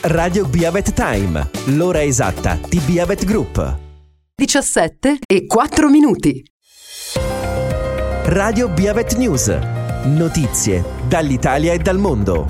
Radio Biavet Time, l'ora esatta di Biavet Group. 17:04. Radio Biavet News, notizie dall'Italia e dal mondo.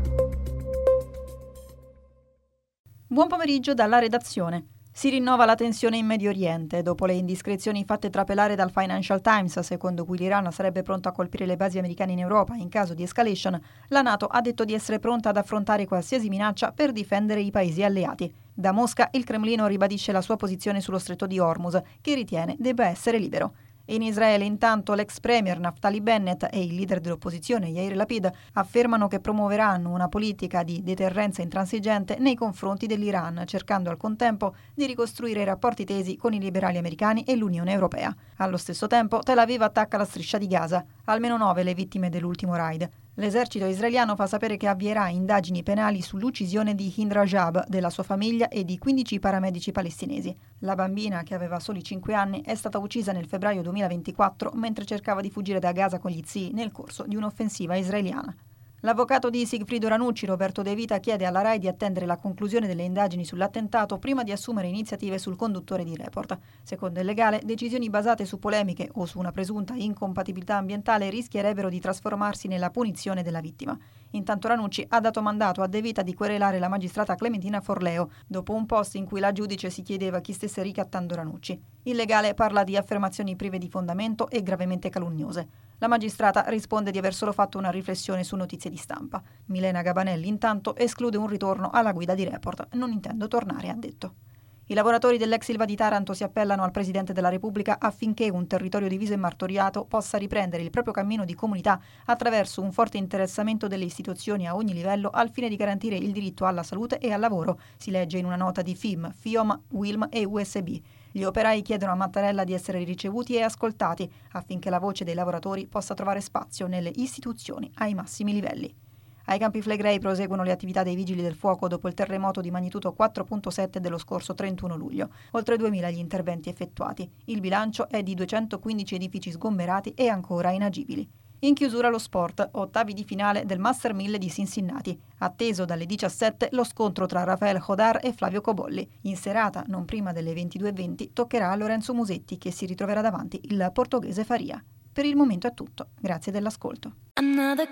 Buon pomeriggio dalla redazione. Si rinnova la tensione in Medio Oriente. Dopo le indiscrezioni fatte trapelare dal Financial Times, secondo cui l'Iran sarebbe pronto a colpire le basi americane in Europa in caso di escalation, la NATO ha detto di essere pronta ad affrontare qualsiasi minaccia per difendere i paesi alleati. Da Mosca il Cremlino ribadisce la sua posizione sullo stretto di Hormuz, che ritiene debba essere libero. In Israele, intanto, l'ex premier Naftali Bennett e il leader dell'opposizione Yair Lapid affermano che promuoveranno una politica di deterrenza intransigente nei confronti dell'Iran, cercando al contempo di ricostruire i rapporti tesi con i liberali americani e l'Unione Europea. Allo stesso tempo, Tel Aviv attacca la striscia di Gaza, almeno 9 le vittime dell'ultimo raid. L'esercito israeliano fa sapere che avvierà indagini penali sull'uccisione di Hind Rajab, della sua famiglia e di 15 paramedici palestinesi. La bambina, che aveva soli 5 anni, è stata uccisa nel febbraio 2024 mentre cercava di fuggire da Gaza con gli zii nel corso di un'offensiva israeliana. L'avvocato di Sigfrido Ranucci, Roberto De Vita, chiede alla RAI di attendere la conclusione delle indagini sull'attentato prima di assumere iniziative sul conduttore di Report. Secondo il legale, decisioni basate su polemiche o su una presunta incompatibilità ambientale rischierebbero di trasformarsi nella punizione della vittima. Intanto Ranucci ha dato mandato a De Vita di querelare la magistrata Clementina Forleo, dopo un post in cui la giudice si chiedeva chi stesse ricattando Ranucci. Il legale parla di affermazioni prive di fondamento e gravemente calunniose. La magistrata risponde di aver solo fatto una riflessione su notizie di stampa. Milena Gabanelli, intanto, esclude un ritorno alla guida di Report. Non intendo tornare, ha detto. I lavoratori dell'ex Ilva di Taranto si appellano al Presidente della Repubblica affinché un territorio diviso e martoriato possa riprendere il proprio cammino di comunità attraverso un forte interessamento delle istituzioni a ogni livello al fine di garantire il diritto alla salute e al lavoro, si legge in una nota di FIM, FIOM, WILM e USB. Gli operai chiedono a Mattarella di essere ricevuti e ascoltati affinché la voce dei lavoratori possa trovare spazio nelle istituzioni ai massimi livelli. Ai Campi Flegrei proseguono le attività dei Vigili del Fuoco dopo il terremoto di magnitudo 4.7 dello scorso 31 luglio. Oltre 2.000 gli interventi effettuati. Il bilancio è di 215 edifici sgomberati e ancora inagibili. In chiusura lo sport, ottavi di finale del Master 1000 di Cincinnati. Atteso dalle 17 lo scontro tra Rafael Jodar e Flavio Cobolli. In serata, non prima delle 22:20, toccherà a Lorenzo Musetti, che si ritroverà davanti il portoghese Faria. Per il momento è tutto. Grazie dell'ascolto. Another